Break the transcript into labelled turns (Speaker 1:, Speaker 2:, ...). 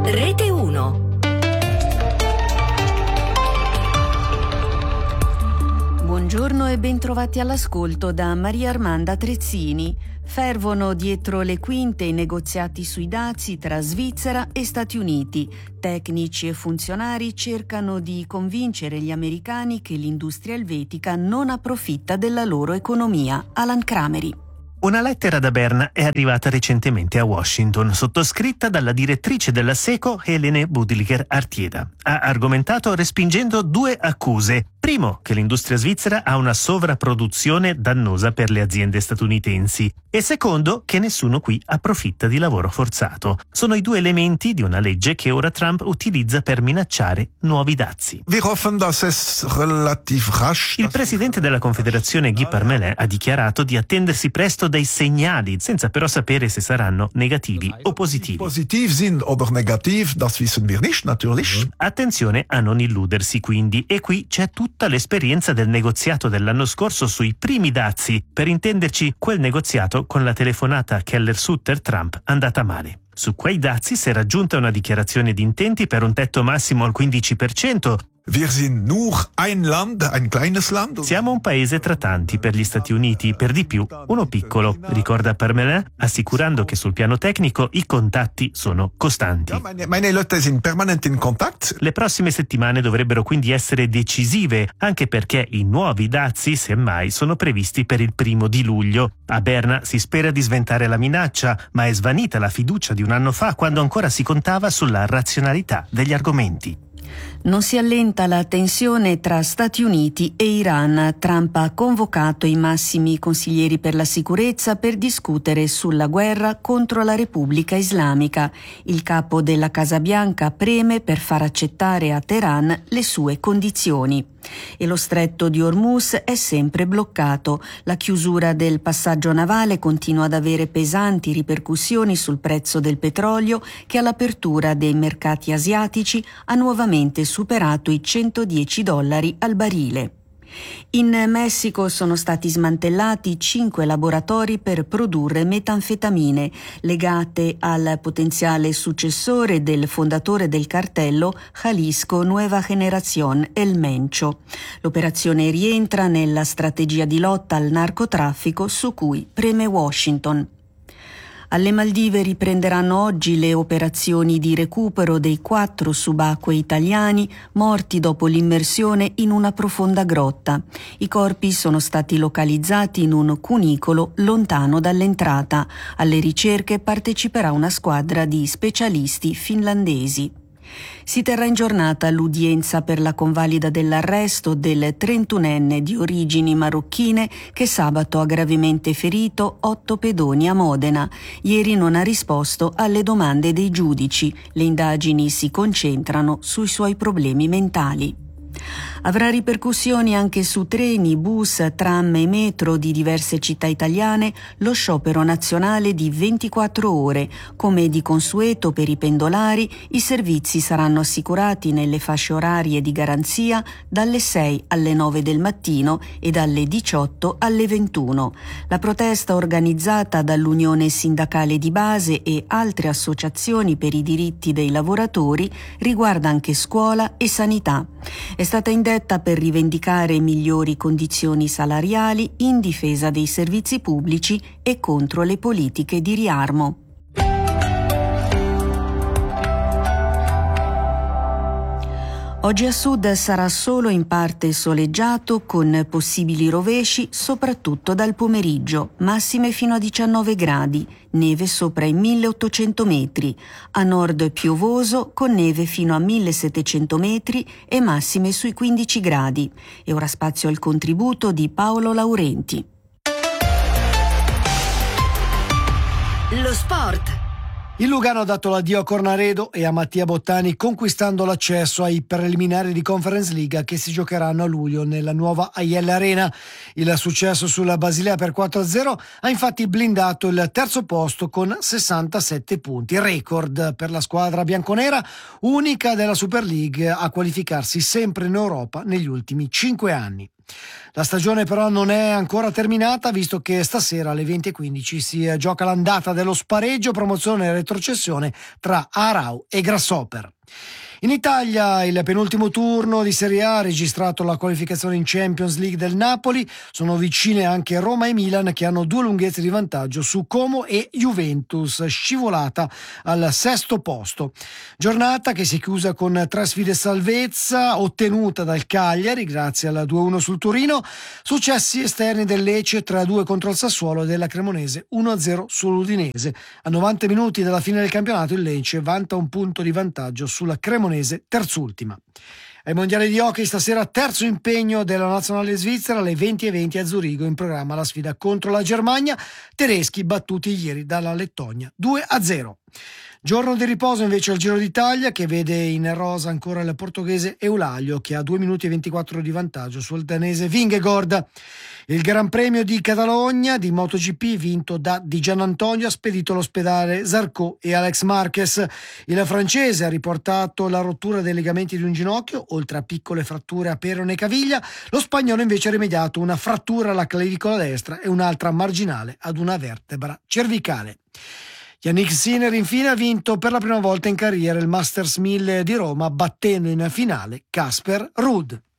Speaker 1: Rete 1. Buongiorno e bentrovati all'ascolto da Maria Armanda Trezzini. Fervono dietro le quinte i negoziati sui dazi tra Svizzera e Stati Uniti. Tecnici e funzionari cercano di convincere gli americani che l'industria elvetica non approfitta della loro economia. Alan Crameri.
Speaker 2: Una lettera da Berna è arrivata recentemente a Washington, sottoscritta dalla direttrice della SECO, Helene Budliger-Artieda. Ha argomentato respingendo due accuse. Primo, che l'industria svizzera ha una sovrapproduzione dannosa per le aziende statunitensi. E secondo, che nessuno qui approfitta di lavoro forzato. Sono i due elementi di una legge che ora Trump utilizza per minacciare nuovi dazi. Il presidente della Confederazione Guy Parmelin ha dichiarato di attendersi presto dei segnali, senza però sapere se saranno negativi o positivi. Attenzione a non illudersi quindi, e qui c'è tutta l'esperienza del negoziato dell'anno scorso sui primi dazi, per intenderci quel negoziato con la telefonata Keller-Sutter-Trump andata male. Su quei dazi si è raggiunta una dichiarazione di intenti per un tetto massimo al 15%. Siamo un paese tra tanti per gli Stati Uniti, per di più uno piccolo, ricorda Parmelin, assicurando che sul piano tecnico i contatti sono costanti. Le prossime settimane dovrebbero quindi essere decisive, anche perché i nuovi dazi, semmai, sono previsti per il 1 luglio. A Berna si spera di sventare la minaccia, ma è svanita la fiducia di un anno fa, quando ancora si contava sulla razionalità degli argomenti.
Speaker 1: Non si allenta la tensione tra Stati Uniti e Iran. Trump ha convocato i massimi consiglieri per la sicurezza per discutere sulla guerra contro la Repubblica Islamica. Il capo della Casa Bianca preme per far accettare a Teheran le sue condizioni. E lo stretto di Hormuz è sempre bloccato. La chiusura del passaggio navale continua ad avere pesanti ripercussioni sul prezzo del petrolio, che all'apertura dei mercati asiatici ha nuovamente superato i $110 al barile. In Messico sono stati smantellati 5 laboratori per produrre metanfetamine, legate al potenziale successore del fondatore del cartello Jalisco Nueva Generación, El Mencho. L'operazione rientra nella strategia di lotta al narcotraffico su cui preme Washington. Alle Maldive riprenderanno oggi le operazioni di recupero dei 4 subacquei italiani morti dopo l'immersione in una profonda grotta. I corpi sono stati localizzati in un cunicolo lontano dall'entrata. Alle ricerche parteciperà una squadra di specialisti finlandesi. Si terrà in giornata l'udienza per la convalida dell'arresto del 31enne di origini marocchine che sabato ha gravemente ferito 8 pedoni a Modena. Ieri non ha risposto alle domande dei giudici. Le indagini si concentrano sui suoi problemi mentali. Avrà ripercussioni anche su treni, bus, tram e metro di diverse città italiane lo sciopero nazionale di 24 ore. Come di consueto per i pendolari, i servizi saranno assicurati nelle fasce orarie di garanzia dalle 6 alle 9 del mattino e dalle 18 alle 21. La protesta, organizzata dall'Unione Sindacale di Base e altre associazioni per i diritti dei lavoratori, riguarda anche scuola e sanità. È stata indetta per rivendicare migliori condizioni salariali in difesa dei servizi pubblici e contro le politiche di riarmo. Oggi a sud sarà solo in parte soleggiato, con possibili rovesci soprattutto dal pomeriggio, massime fino a 19 gradi, neve sopra i 1800 metri, a nord piovoso con neve fino a 1700 metri e massime sui 15 gradi. E ora spazio al contributo di Paolo Laurenti.
Speaker 3: Lo sport.
Speaker 4: Il Lugano ha dato l'addio a Cornaredo e a Mattia Bottani, conquistando l'accesso ai preliminari di Conference League che si giocheranno a luglio nella nuova Aiel Arena. Il successo sulla Basilea per 4-0 ha infatti blindato il terzo posto con 67 punti, record per la squadra bianconera, unica della Super League a qualificarsi sempre in Europa negli ultimi 5 anni. La stagione però non è ancora terminata, visto che stasera alle 20:15 si gioca l'andata dello spareggio promozione e retrocessione tra Aarau e Grasshopper. In Italia il penultimo turno di Serie A ha registrato la qualificazione in Champions League del Napoli. Sono vicine anche Roma e Milan, che hanno 2 lunghezze di vantaggio su Como e Juventus, scivolata al 6° posto. Giornata che si è chiusa con 3 sfide salvezza ottenuta dal Cagliari grazie al 2-1 sul Torino, successi esterni del Lecce 3-2 contro il Sassuolo e della Cremonese 1-0 sull'Udinese. A 90 minuti dalla fine del campionato il Lecce vanta un punto di vantaggio sulla Cremonese, terzultima. Ai mondiali di hockey stasera terzo impegno della nazionale svizzera alle 20:20 a Zurigo, in programma la sfida contro la Germania, tedeschi battuti ieri dalla Lettonia 2-0. Giorno di riposo invece al Giro d'Italia, che vede in rosa ancora il portoghese Eulaglio, che ha 2 minuti e 24 di vantaggio sul danese Vingegaard. Il Gran Premio di Catalogna di MotoGP, vinto da Di Giannantonio, ha spedito all'ospedale Zarco e Alex Marquez. Il francese ha riportato la rottura dei legamenti di un ginocchio, oltre a piccole fratture a perone e caviglia. Lo spagnolo invece ha rimediato una frattura alla clavicola destra e un'altra marginale ad una vertebra cervicale. Yannick Sinner infine ha vinto per la prima volta in carriera il Masters 1000 di Roma, battendo in finale Casper Ruud.